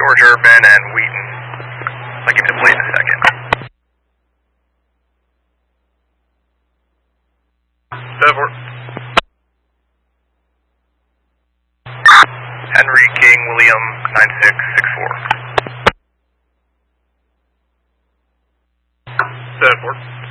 George Urban and Wheaton. I'll give you the plate in a second. 7-4. Henry King William 9664. 7-4.